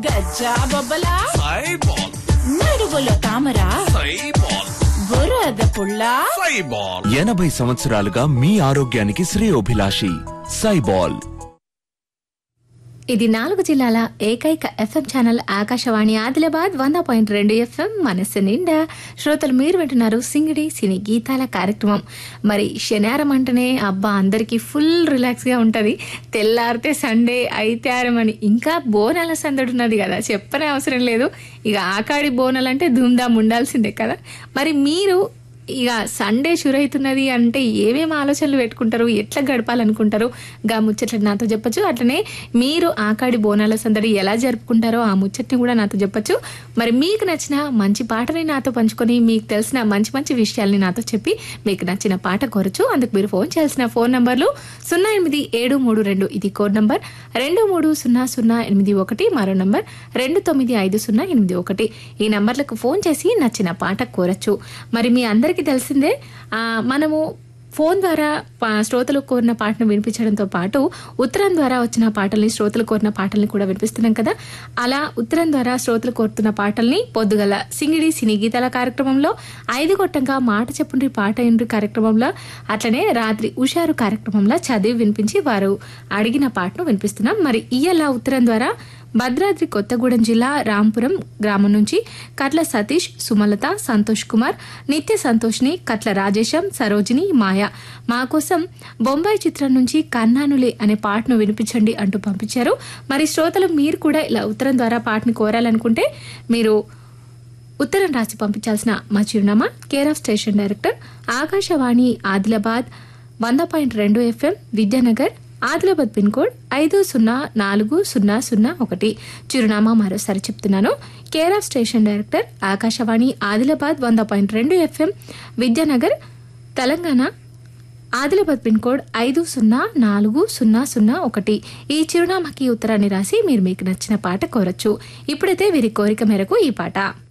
గజ్జా బొబ్బలా సైబాల్ నడుగులో తామరా సైబాల్ బురద పుల్ల సైబాల్ 80 సంవత్సరాలుగా మీ ఆరోగ్యానికి శ్రేయోభిలాషి సైబాల్. ఇది 4 జిల్లాల ఏకైక FM channel Akashvani Adilabad 100.2 FM మనస్సు నిండా. శ్రోతలు మీరు వింటున్నారు సింగిడి సినీ గీతాల కార్యక్రమం. మరి శనివారం అంటేనే అబ్బా అందరికీ ఫుల్ రిలాక్స్గా ఉంటుంది. తెల్లారితే సండే అయితారం అని ఇంకా బోనాల సందడి ఉన్నది కదా, చెప్పనే అవసరం లేదు. ఇక ఆకాడి బోనాలు అంటే ధూమ్ధామ్ ఉండాల్సిందే కదా. మరి మీరు ఇక సండే షురు అవుతున్నది అంటే ఏమేమి ఆలోచనలు పెట్టుకుంటారు, ఎట్లా గడపాలనుకుంటారు, గా ముచ్చట్లు నాతో చెప్పచ్చు. అట్లనే మీరు ఆకాడి బోనాల సందడి ఎలా జరుపుకుంటారో ఆ ముచ్చట్ని కూడా నాతో చెప్పచ్చు. మరి మీకు నచ్చిన మంచి పాటని నాతో పంచుకొని మీకు తెలిసిన మంచి మంచి విషయాల్ని నాతో చెప్పి మీకు నచ్చిన పాట కోరచ్చు. అందుకు మీరు ఫోన్ చేయాల్సిన ఫోన్ నంబర్లు 08732 ఇది కోడ్ నంబర్, 230081 మరో నంబర్ 295081. ఈ నంబర్లకు ఫోన్ చేసి నచ్చిన పాట కోరచ్చు. మరి మీ అందరికీ తెలిసిందే, మనము ఫోన్ ద్వారా శ్రోతలు కోరిన పాటను వినిపించడంతో పాటు ఉత్తరం ద్వారా వచ్చిన పాటల్ని, శ్రోతలు కోరిన పాటల్ని కూడా వినిపిస్తున్నాం కదా. అలా ఉత్తరం ద్వారా శ్రోతలు కోరుతున్న పాటల్ని పొద్దుగల సింగిడి సినీ గీతాల కార్యక్రమంలో, 5 గొట్టంగా మాట చెప్పుండ్రి పాట ఎండ్రి కార్యక్రమంలో, అట్లనే రాత్రి ఉషారు కార్యక్రమంలో చదివి వినిపించి వారు అడిగిన పాటను వినిపిస్తున్నాం. మరి ఇయ్యాల ఉత్తరం ద్వారా భద్రాద్రి కొత్తగూడెం జిల్లా రాంపురం గ్రామం నుంచి కట్ల సతీష్, సుమలత, సంతోష్ కుమార్, నిత్య సంతోష్ని, కట్ల రాజేశం, సరోజిని, మాయ మా కోసం బొంబాయి చిత్రం నుంచి కన్నానులే అనే పాటను వినిపించండి అంటూ పంపించారు. మరి శ్రోతలు మీరు కూడా ఇలా ఉత్తరం ద్వారా పాటను కోరాలనుకుంటే మీరు ఉత్తరం రాసి పంపించాల్సిన మా చిరునామా care of station director Akashvani Adilabad 100.2 FM Vidyanagar Adilabad pin code 504001. చిరునామా మరోసారి చెప్తున్నాను. Care of station director Akashvani Adilabad 100.2 FM Vidyanagar Telangana Adilabad pin code 504001. ఈ చిరునామాకి ఉత్తరాన్ని రాసి మీరు మీకు నచ్చిన పాట కోరచ్చు. ఇప్పుడైతే వీరి కోరిక మేరకు ఈ పాట.